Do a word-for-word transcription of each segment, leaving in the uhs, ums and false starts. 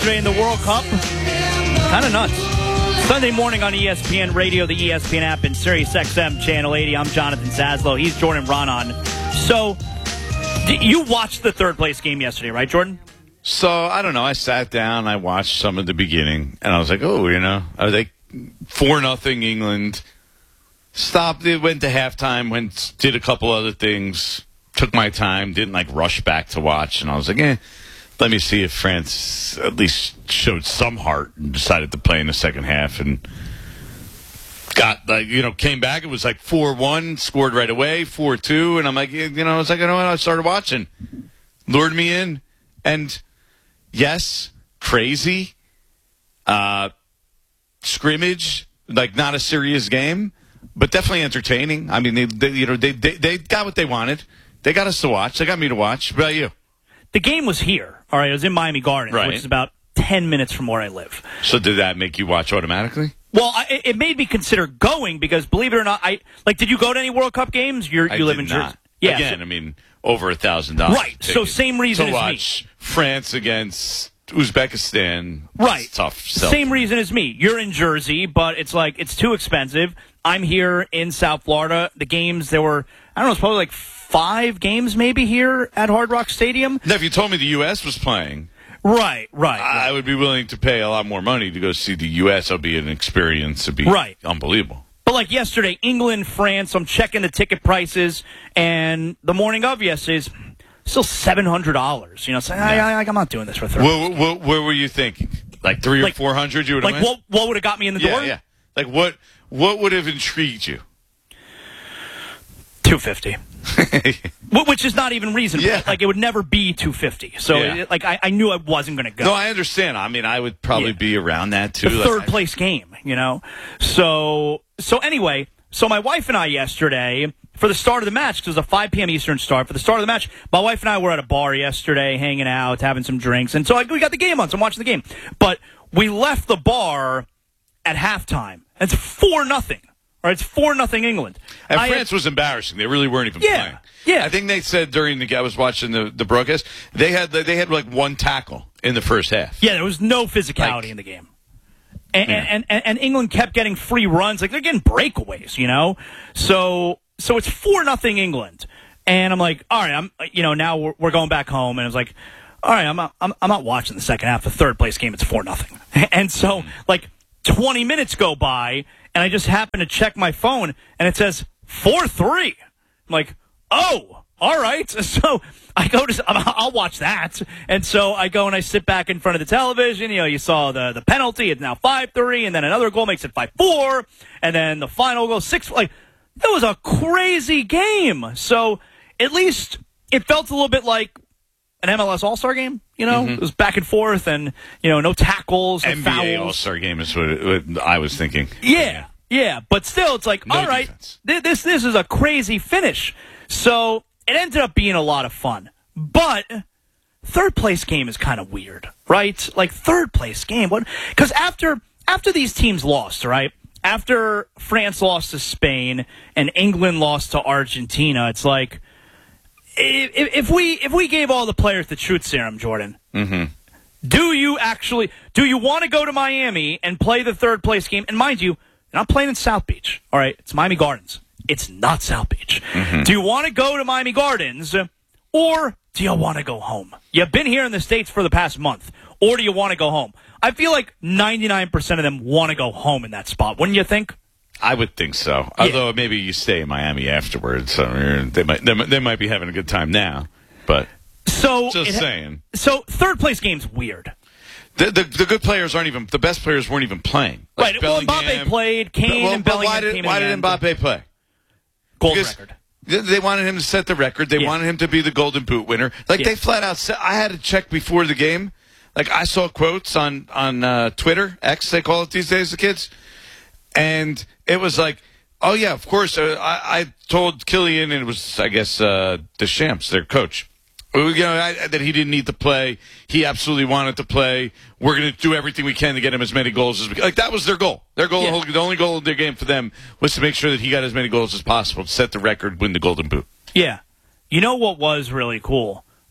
yesterday in the World Cup. Kind of nuts. Sunday morning on E S P N Radio, the E S P N app, and Sirius X M Channel eighty. I'm Jonathan Zaslow. He's Jordan Ronan. So, you watched the third place game yesterday, right, Jordan? So, I don't know. I sat down, I watched some of the beginning, and I was like, oh, you know, are they four nothing England? Stopped, it went to halftime, went, did a couple other things, took my time, didn't like rush back to watch, and I was like, eh, let me see if France at least showed some heart and decided to play in the second half, and got, like, you know, came back. It was like four one, scored right away, four two, and I'm like, you know, I was like, you know what, I started watching. Lured me in, and yes, crazy, uh, scrimmage, like not a serious game, but definitely entertaining. I mean, they, they you know, they, they they got what they wanted. They got us to watch. They got me to watch. What about you? The game was here. All right, it was in Miami Gardens, right, which is about ten minutes from where I live. So did that make you watch automatically? Well, I, it made me consider going because, believe it or not, I like. Did you go to any World Cup games? You're, I you live did in Jersey. not. Yeah, Again, so, I mean, over a thousand dollars. Right. So same reason to as watch me. France against Uzbekistan. Right. It's tough. Sell. Same reason as me. You're in Jersey, but it's like it's too expensive. I'm here in South Florida. The games, there were, I don't know, it's probably like five games maybe here at Hard Rock Stadium. Now, if you told me the U S was playing, right, right, I right. would be willing to pay a lot more money to go see the U S. It'll be an experience. It'd be right. unbelievable. But like yesterday, England, France, I'm checking the ticket prices, and the morning of yesterday's still seven hundred dollars. You know, so I, I, I'm not doing this for three. Where, where, where were you thinking? Like three or like, four hundred? You would like what? What would have got me in the yeah, door? Yeah, like what? What would have intrigued you? Two fifty. Which is not even reasonable. Yeah. Like, it would never be two fifty. So, yeah. it, like, I, I knew I wasn't going to go. No, I understand. I mean, I would probably yeah. be around that, too. The like, third I, place game, you know? So, so anyway, so my wife and I yesterday, for the start of the match, because it was a five p.m. Eastern start, for the start of the match, my wife and I were at a bar yesterday, hanging out, having some drinks. And so I, we got the game on, so I'm watching the game. But we left the bar at halftime. It's four nothing. Right, it's four nothing England. And I France had, was embarrassing. They really weren't even yeah, playing. Yeah, I think they said during the I was watching the, the broadcast, they had they had like one tackle in the first half. Yeah, there was no physicality like, in the game. And, yeah. and, and and England kept getting free runs. Like, they're getting breakaways, you know? So so it's four nothing England. And I'm like, all right, I'm you know, now we're, we're going back home. And I was like, all right, I'm not, I'm, I'm not watching the second half. The third place game, it's four nothing. And so, like, twenty minutes go by, and I just happen to check my phone, and it says four three. I'm like, oh, all right. So I go to, I'll watch that. And so I go and I sit back in front of the television. You know, you saw the, the penalty. It's now five three, and then another goal makes it five four, and then the final goal six. Like, it was a crazy game. So at least it felt a little bit like an M L S All-Star game. You know, mm-hmm. It was back and forth, and, you know, no tackles, no N B A fouls. All-Star game is what, it, what I was thinking. Yeah, yeah, but still, it's like, no all right, th- this this is a crazy finish. So it ended up being a lot of fun. But third place game is kind of weird, right? Like, third place game, what? Because after after these teams lost, right? After France lost to Spain and England lost to Argentina, it's like, If, if we if we gave all the players the truth serum, Jordan, mm-hmm. do you actually do you want to go to Miami and play the third place game? And mind you, you're not playing in South Beach. All right, it's Miami Gardens. It's not South Beach. Mm-hmm. Do you want to go to Miami Gardens, or do you want to go home? You've been here in the States for the past month, or do you want to go home? I feel like ninety-nine percent of them want to go home in that spot. Wouldn't you think? I would think so. Yeah. Although maybe you stay in Miami afterwards. So they might they might, they might be having a good time now. But so just it, saying. So third place game's weird. The, the the good players aren't even the best players weren't even playing. Like right. Well, Mbappe played. Kane well, and Bellingham why did, came why in did Mbappe play? Gold because record. They wanted him to set the record. They yeah. wanted him to be the Golden Boot winner. Like yeah. they flat out said. I had to check before the game. Like I saw quotes on on uh, Twitter, X they call it these days, the kids, and it was like, oh, yeah, of course. Uh, I, I told Killian, and it was, I guess, uh, Deschamps, their coach, you know, I, that he didn't need to play. He absolutely wanted to play. We're going to do everything we can to get him as many goals as we can. Like, that was their goal. Their goal, yeah. The only goal of their game for them was to make sure that he got as many goals as possible, to set the record, win the Golden Boot. Yeah. You know what was really cool?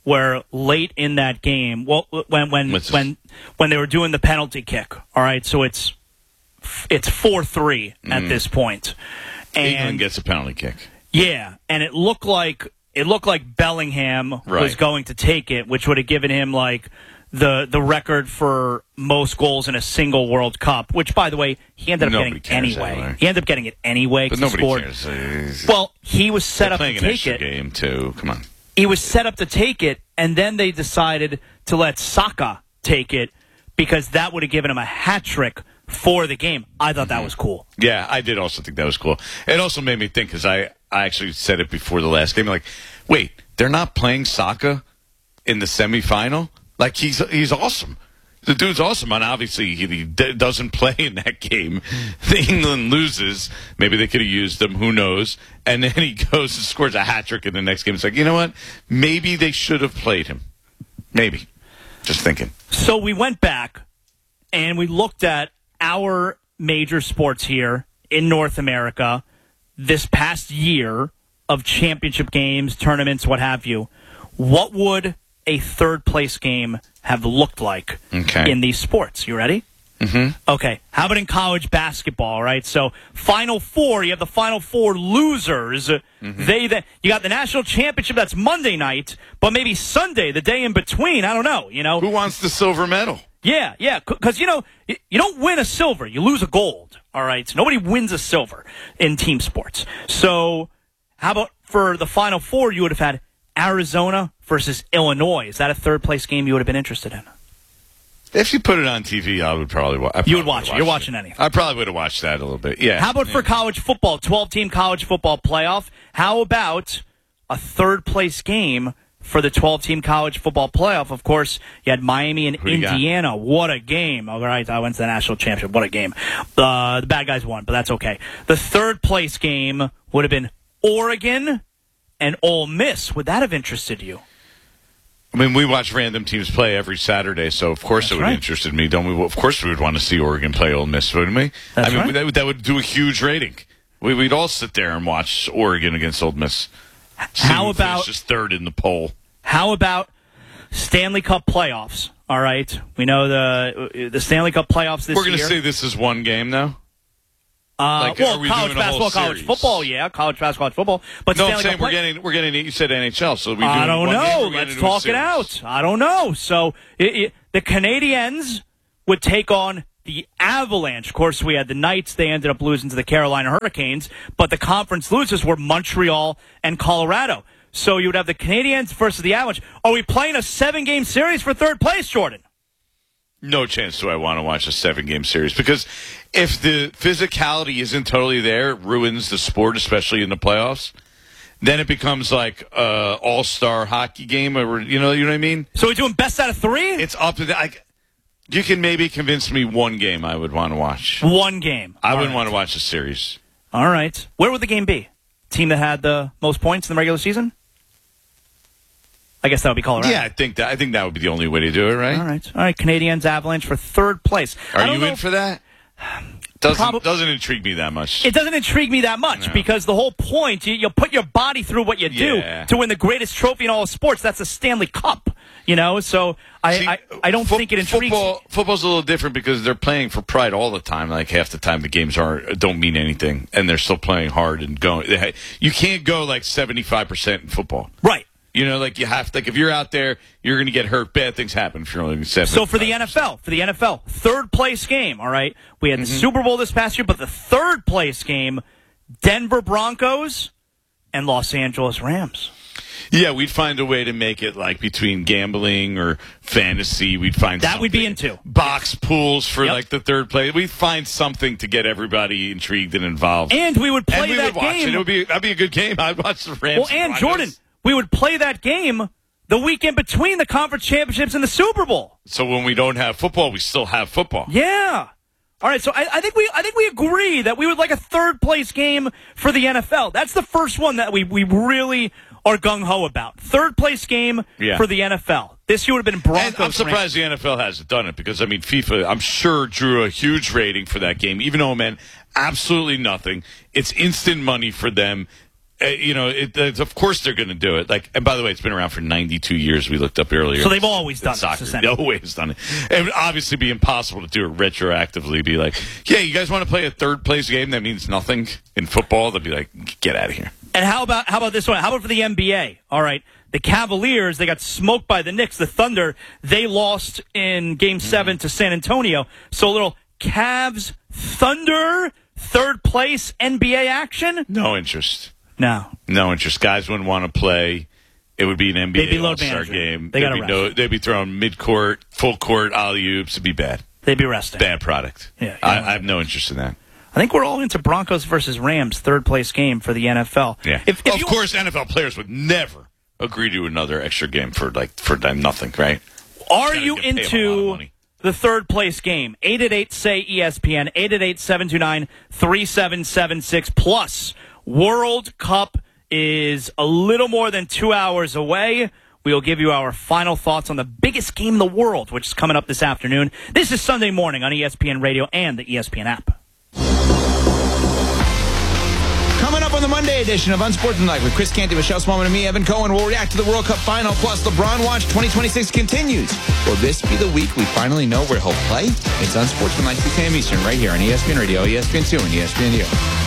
where late in that game, well, when when What's when when they were doing the penalty kick, all right, so it's it's four three at Mm. this point, England and gets a penalty kick. yeah, and it looked like it looked like Bellingham was Right. going to take it, which would have given him like the the record for most goals in a single World Cup. Which, by the way, he ended up Nobody getting cares anyway. anyway. He ended up getting it anyway. But 'cause nobody he scored. cares. Well, he was set They're up to playing an take extra it. game, too. Come on. He was set up to take it, and then they decided to let Saka take it because that would have given him a hat trick for the game. I thought that was cool. Yeah, I did also think that was cool. It also made me think, because I, I actually said it before the last game, like, wait, they're not playing Saka in the semifinal? Like, he's he's awesome. The dude's awesome, and obviously he, he d- doesn't play in that game. England loses. Maybe they could have used him. Who knows? And then he goes and scores a hat trick in the next game. It's like, you know what? Maybe they should have played him. Maybe. Just thinking. So we went back and we looked at our major sports here in North America this past year of championship games, tournaments, what have you. What would a third place game have looked like Okay. in these sports? You ready? Mm-hmm. Okay. How about in college basketball, right? So Final Four, you have the Final Four losers. Mm-hmm. They then you got the national championship, that's Monday night, but maybe Sunday, the day in between. I don't know, you know. Who wants the silver medal? Yeah, yeah, because, you know, you don't win a silver, you lose a gold, all right? So nobody wins a silver in team sports. So how about for the Final Four, you would have had Arizona versus Illinois. Is that a third-place game you would have been interested in? If you put it on T V, I would probably watch. You would watch it. You're watching anything. I probably would have watched that a little bit. Yeah. How about yeah. for college football, twelve-team college football playoff? How about a third-place game for the twelve-team college football playoff? Of course, you had Miami and Who you got? Indiana. What a game. All right, I went to the national championship. What a game. Uh, the bad guys won, but that's okay. The third-place game would have been Oregon and Ole Miss. Would that have interested you? I mean, we watch random teams play every Saturday, so of course That's it would right. have interested me. Don't we? Of course we would want to see Oregon play Ole Miss, wouldn't we? That's I mean, right. that, would- that would do a huge rating. We, we'd all sit there and watch Oregon against Ole Miss. See How who about- finishes third in the poll? How about Stanley Cup playoffs? All right, we know the the Stanley Cup playoffs this We're going to year. say this is one game, though. Uh, Like, well, are we college doing a whole basketball, college series? football, yeah, college basketball, college football. But No, Stanley I'm saying Cup we're play- getting we're getting. You said N H L, so we. I don't one game, know. we're getting Let's into a talk it series. out. I don't know. So it, it, the Canadiens would take on the Avalanche. Of course, we had the Knights. They ended up losing to the Carolina Hurricanes. But the conference losers were Montreal and Colorado. So you would have the Canadiens versus the Avalanche. Are we playing a seven-game series for third place, Jordan? No chance do I want to watch a seven-game series, because if the physicality isn't totally there, it ruins the sport, especially in the playoffs. Then it becomes like a all-star hockey game, or you know, you know what I mean. So we're doing best out of three? It's up to the. I, you can maybe convince me one game I would want to watch. One game. I All wouldn't right. want to watch a series. All right. Where would the game be? Team that had the most points in the regular season? I guess that would be Colorado. Yeah, I think that. I think that would be the only way to do it, right? All right. All right. Canadiens Avalanche for third place. I Are don't you know in if- for that? Doesn't Prob- doesn't intrigue me that much. It doesn't intrigue me that much No. because the whole point, you, you put your body through what you do Yeah. to win the greatest trophy in all of sports. That's the Stanley Cup, you know? So I, See, I, I don't fo- think it intrigues football, Football's a little different because they're playing for pride all the time. Like half the time, the games aren't don't mean anything, and they're still playing hard and going. They- You can't go like seventy-five percent in football. Right. You know, like you have to. Like if you're out there, you're going to get hurt. Bad things happen if you're only seven. So for the N F L, for the N F L, third place game, all right? We had the Mm-hmm. Super Bowl this past year, but the third place game, Denver Broncos and Los Angeles Rams. Yeah, we'd find a way to make it like between gambling or fantasy. We'd find That we'd be something. into. Box pools for Yep. like the third place. We'd find something to get everybody intrigued and involved. And we would play And we that would watch game. it. It would be that'd be a good game. I'd watch the Rams. Well, and Jordan, we would play that game the weekend between the conference championships and the Super Bowl. So when we don't have football, we still have football. Yeah. All right, so I, I think we I think we agree that we would like a third place game for the N F L. That's the first one that we, we really are gung ho about. Third place game Yeah. for the N F L. This year would have been Broncos. And I'm surprised the N F L hasn't done it because I mean FIFA, I'm sure drew a huge rating for that game, even though it meant absolutely nothing. It's instant money for them. uh, you know, it, it's, of course they're going to do it. Like, and by the way, it's been around for ninety-two years. We looked up earlier. So they've always done soccer. this. They've always done it. It would obviously be impossible to do it retroactively. Be like, yeah, you guys want to play a third place game that means nothing in football? They'd be like, get out of here. And how about how about this one? How about for the N B A? All right. The Cavaliers, they got smoked by the Knicks. The Thunder, they lost in Game seven to San Antonio. So a little Cavs, Thunder, third place N B A action? No interest. No. No interest. Guys wouldn't want to play. It would be an N B A be All-Star game. They they'd, be no, they'd be throwing mid-court, full-court alley-oops. It'd be bad. They'd be resting. Bad product. Yeah, I, I have no interest in that. I think we're all into Broncos versus Rams, third place game for the N F L. Yeah. If, if of you, course, N F L players would never agree to another extra game for like for nothing, right? Are you into the third place game? eight eight eight, S A Y, E S P N, eight eight eight, seven two nine, three seven seven six. Plus, World Cup is a little more than two hours away. We'll give you our final thoughts on the biggest game in the world, which is coming up this afternoon. This is Sunday morning on E S P N Radio and the E S P N app. Coming up on the Monday edition of Unsportsmanlike with Chris Canty, Michelle Smallman, and me, Evan Cohen, we'll react to the World Cup final. Plus, LeBron Watch twenty twenty-six continues. Will this be the week we finally know where he'll play? It's Unsportsmanlike, two p.m. Eastern, right here on E S P N Radio, E S P N two, and E S P N U.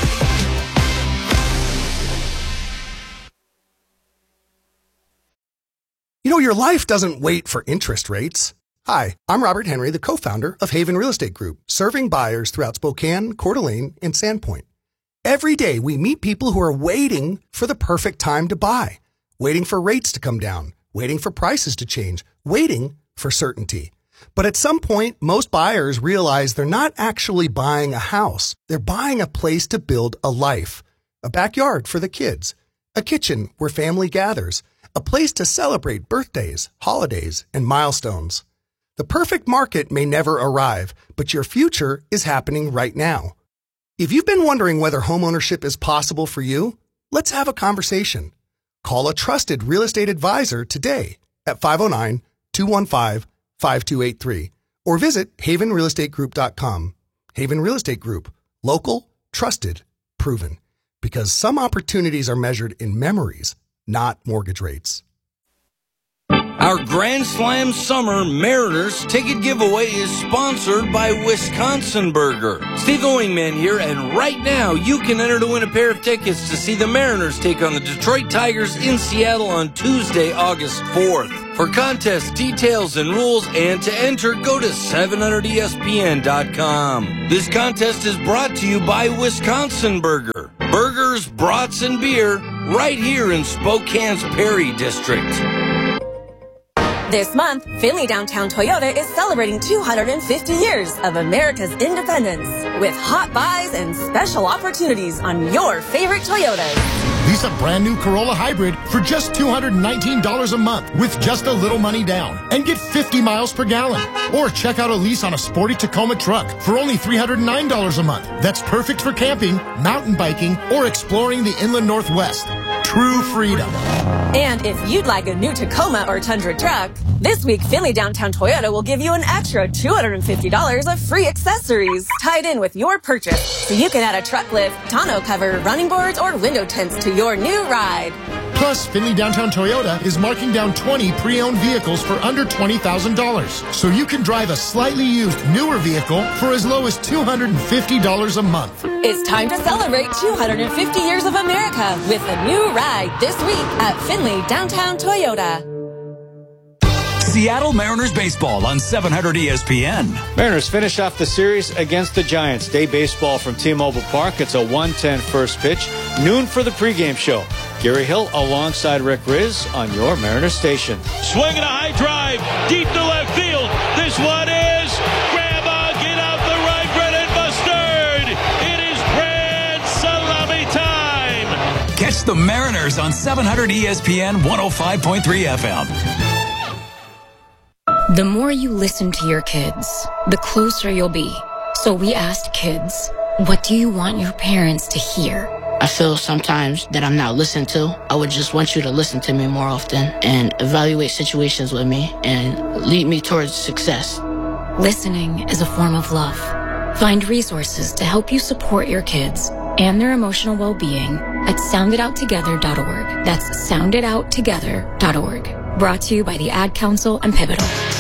You know, your life doesn't wait for interest rates. Hi, I'm Robert Henry, the co-founder of Haven Real Estate Group, serving buyers throughout Spokane, Coeur d'Alene, and Sandpoint. Every day, we meet people who are waiting for the perfect time to buy, waiting for rates to come down, waiting for prices to change, waiting for certainty. But at some point, most buyers realize they're not actually buying a house. They're buying a place to build a life, a backyard for the kids, a kitchen where family gathers, a place to celebrate birthdays, holidays, and milestones. The perfect market may never arrive, but your future is happening right now. If you've been wondering whether homeownership is possible for you, let's have a conversation. Call a trusted real estate advisor today at five oh nine, two one five, five two eight three or visit haven real estate group dot com. Haven Real Estate Group. Local, trusted, proven. Because some opportunities are measured in memories, not mortgage rates. Our Grand Slam Summer Mariners ticket giveaway is sponsored by Wisconsin Burger. Steve the Wingman here, and right now you can enter to win a pair of tickets to see the Mariners take on the Detroit Tigers in Seattle on Tuesday, August fourth. For contest details and rules and to enter, go to seven hundred E S P N dot com. This contest is brought to you by Wisconsin Burger. Burgers, brats, and beer right here in Spokane's Perry District. This month, Finley Downtown Toyota is celebrating two hundred fifty years of America's independence with hot buys and special opportunities on your favorite Toyotas. Lease a brand new Corolla Hybrid for just two hundred nineteen dollars a month with just a little money down and get fifty miles per gallon. Or check out a lease on a sporty Tacoma truck for only three hundred nine dollars a month. That's perfect for camping, mountain biking, or exploring the inland Northwest. True freedom. And if you'd like a new Tacoma or Tundra truck, this week Finley Downtown Toyota will give you an extra two hundred fifty dollars of free accessories tied in with your purchase, so you can add a truck lift, tonneau cover, running boards, or window tints to your new ride. Plus, Finley Downtown Toyota is marking down twenty pre-owned vehicles for under twenty thousand dollars. So you can drive a slightly used, newer vehicle for as low as two hundred fifty dollars a month. It's time to celebrate two hundred fifty years of America with a new ride this week at Finley Downtown Toyota. Seattle Mariners baseball on seven hundred E S P N. Mariners finish off the series against the Giants. Day baseball from T-Mobile Park. It's a one ten first pitch. Noon for the pregame show. Gary Hill alongside Rick Riz on your Mariners station. Swinging a high drive deep to left field. This one is grandma, get out the right, Brennan Mustard. It is grand salami time. Catch the Mariners on seven hundred E S P N one oh five point three F M. The more you listen to your kids, the closer you'll be. So we asked kids, what do you want your parents to hear? I feel sometimes that I'm not listened to. I would just want you to listen to me more often and evaluate situations with me and lead me towards success. Listening is a form of love. Find resources to help you support your kids and their emotional well-being at sound it out together dot org. That's sound it out together dot org. Brought to you by the Ad Council and Pivotal.